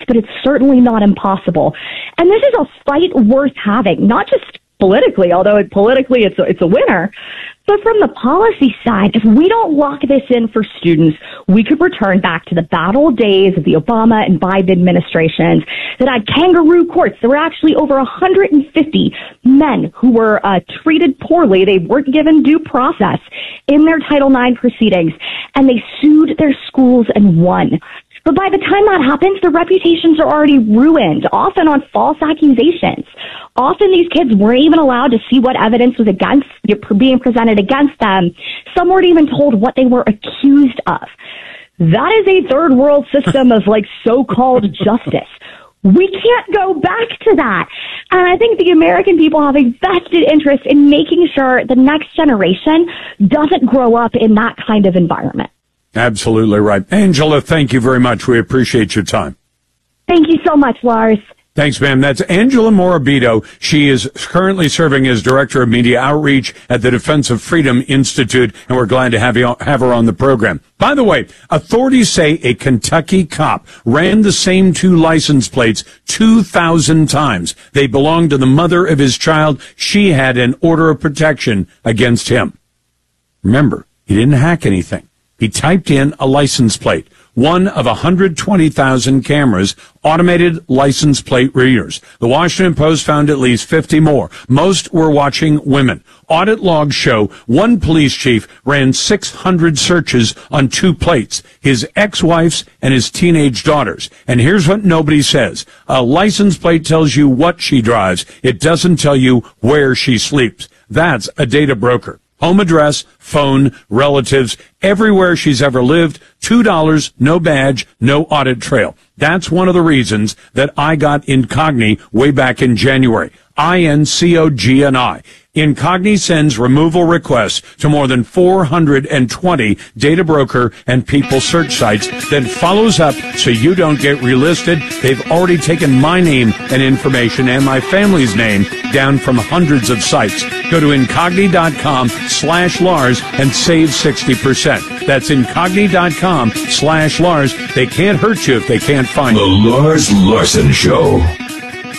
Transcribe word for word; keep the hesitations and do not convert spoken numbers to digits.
but it's certainly not impossible. And this is a fight worth having, not just politically, although it, politically it's a, it's a winner, but from the policy side, if we don't lock this in for students, we could return back to the bad old days of the Obama and Biden administrations that had kangaroo courts. There were actually over one hundred fifty men who were uh, treated poorly. They weren't given due process in their Title nine proceedings, and they sued their schools and won. But by the time that happens, their reputations are already ruined, often on false accusations. Often these kids weren't even allowed to see what evidence was against being presented against them. Some weren't even told what they were accused of. That is a third world system of like so-called justice. We can't go back to that. And I think the American people have a vested interest in making sure the next generation doesn't grow up in that kind of environment. Absolutely right. Angela, thank you very much. We appreciate your time. Thank you so much, Lars. Thanks, ma'am. That's Angela Morabito. She is currently serving as Director of Media Outreach at the Defense of Freedom Institute, and we're glad to have you have her on the program. By the way, authorities say a Kentucky cop ran the same two license plates two thousand times. They belonged to the mother of his child. She had an order of protection against him. Remember, he didn't hack anything. He typed in a license plate, one of one hundred twenty thousand cameras, automated license plate readers. The Washington Post found at least fifty more. Most were watching women. Audit logs show one police chief ran six hundred searches on two plates, his ex-wife's and his teenage daughter's. And here's what nobody says. A license plate tells you what she drives. It doesn't tell you where she sleeps. That's a data broker. Home address, phone, relatives, everywhere she's ever lived, two dollars, no badge, no audit trail. That's one of the reasons that I got Incogni way back in January. I N C O G N I. Incogni sends removal requests to more than four hundred twenty data broker and people search sites, then follows up so you don't get relisted. They've already taken my name and information and my family's name down from hundreds of sites. Go to Incogni.com slash Lars and save sixty percent. That's Incogni.com slash Lars. They can't hurt you if they can't find you. The Lars Larson Show.